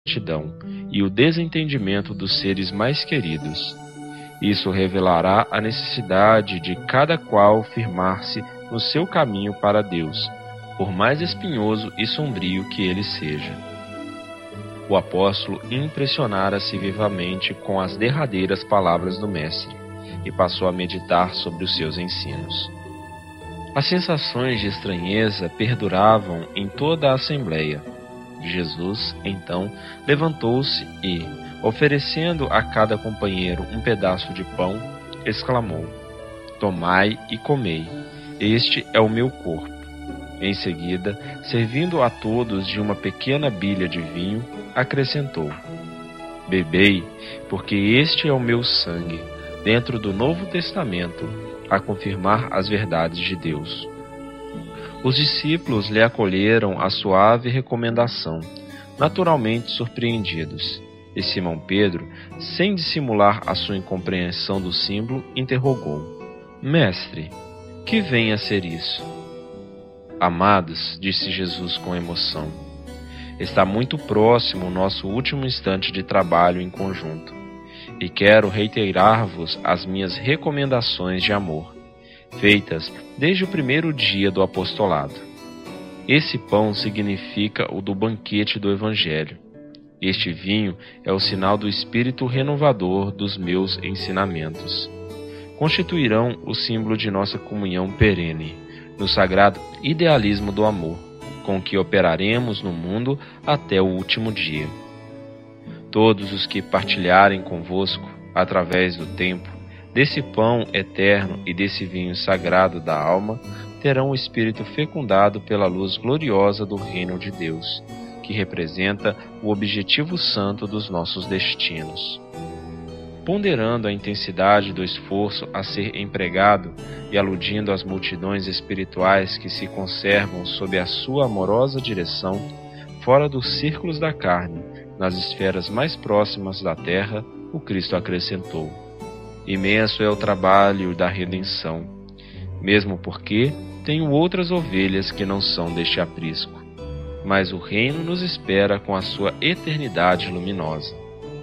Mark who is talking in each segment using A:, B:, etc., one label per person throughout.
A: multidão e o desentendimento dos seres mais queridos. Isso revelará a necessidade de cada qual firmar-se no seu caminho para Deus, por mais espinhoso e sombrio que ele seja. O apóstolo impressionara-se vivamente com as derradeiras palavras do Mestre e passou a meditar sobre os seus ensinos. As sensações de estranheza perduravam em toda a assembleia. Jesus, então, levantou-se e, oferecendo a cada companheiro um pedaço de pão, exclamou: "Tomai e comei, este é o meu corpo." Em seguida, servindo a todos de uma pequena bilha de vinho, acrescentou: "Bebei, porque este é o meu sangue, dentro do Novo Testamento, a confirmar as verdades de Deus." Os discípulos lhe acolheram a suave recomendação, naturalmente surpreendidos, e Simão Pedro, sem dissimular a sua incompreensão do símbolo, interrogou: "Mestre, que vem a ser isso?" "Amados", disse Jesus com emoção, "está muito próximo o nosso último instante de trabalho em conjunto, e quero reiterar-vos as minhas recomendações de amor, feitas desde o primeiro dia do apostolado. Esse pão significa o do banquete do Evangelho. Este vinho é o sinal do espírito renovador dos meus ensinamentos. Constituirão o símbolo de nossa comunhão perene, no sagrado idealismo do amor, com que operaremos no mundo até o último dia. Todos os que partilharem convosco, através do tempo, desse pão eterno e desse vinho sagrado da alma, terão o espírito fecundado pela luz gloriosa do reino de Deus, que representa o objetivo santo dos nossos destinos." Ponderando a intensidade do esforço a ser empregado e aludindo às multidões espirituais que se conservam sob a sua amorosa direção, fora dos círculos da carne, nas esferas mais próximas da terra, o Cristo acrescentou: "Imenso é o trabalho da redenção, mesmo porque tenho outras ovelhas que não são deste aprisco, mas o reino nos espera com a sua eternidade luminosa."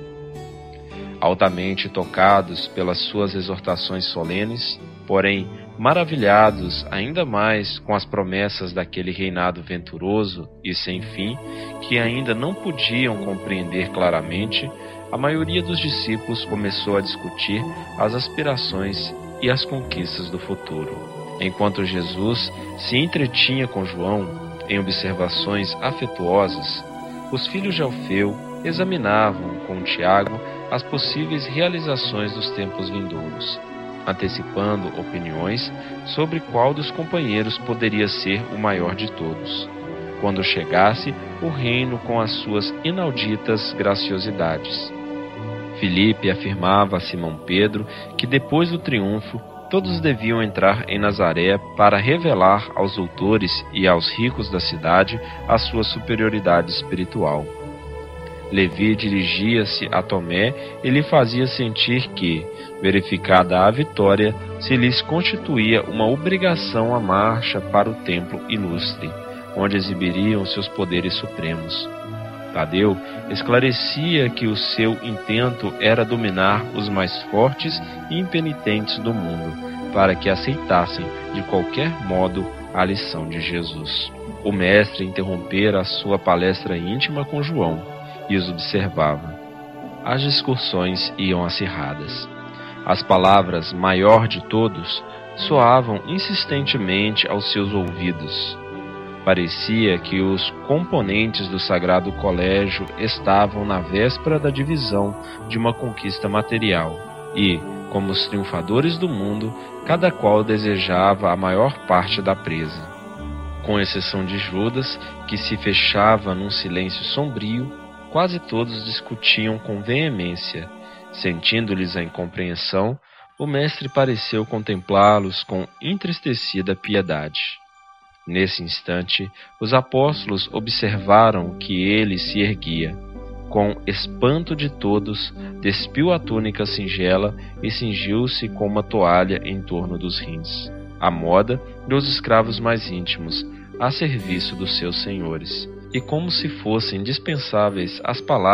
A: Altamente tocados pelas suas exortações solenes, porém maravilhados ainda mais com as promessas daquele reinado venturoso e sem fim, que ainda não podiam compreender claramente, a maioria dos discípulos começou a discutir as aspirações e as conquistas do futuro. Enquanto Jesus se entretinha com João em observações afetuosas, os filhos de Alfeu examinavam com Tiago as possíveis realizações dos tempos vindouros, antecipando opiniões sobre qual dos companheiros poderia ser o maior de todos, quando chegasse o reino com as suas inauditas graciosidades. Filipe afirmava a Simão Pedro que depois do triunfo todos deviam entrar em Nazaré para revelar aos doutores e aos ricos da cidade a sua superioridade espiritual. Levi dirigia-se a Tomé e lhe fazia sentir que, verificada a vitória, se lhes constituía uma obrigação a marcha para o templo ilustre, onde exibiriam seus poderes supremos. Tadeu esclarecia que o seu intento era dominar os mais fortes e impenitentes do mundo, para que aceitassem de qualquer modo a lição de Jesus. O mestre interrompera a sua palestra íntima com João e os observava. As discussões iam acirradas. As palavras "maior de todos" soavam insistentemente aos seus ouvidos. Parecia que os componentes do Sagrado Colégio estavam na véspera da divisão de uma conquista material e, como os triunfadores do mundo, cada qual desejava a maior parte da presa. Com exceção de Judas, que se fechava num silêncio sombrio, quase todos discutiam com veemência. Sentindo-lhes a incompreensão, o mestre pareceu contemplá-los com entristecida piedade. Nesse instante, os apóstolos observaram que ele se erguia. Com espanto de todos, despiu a túnica singela e cingiu-se com uma toalha em torno dos rins, à moda dos escravos mais íntimos, a serviço dos seus senhores. E como se fossem dispensáveis as palavras